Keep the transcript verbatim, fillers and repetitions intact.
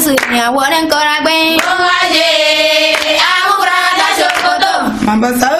sunya wonen kora gbe. Omaje, amukura da shokoto. Mamba